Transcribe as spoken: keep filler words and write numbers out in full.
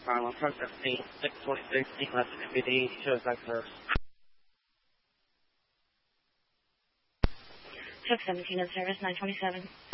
time on truck seventeen, six twenty-six, East left M V D, shows back first. Truck seventeen in service, nine twenty-seven.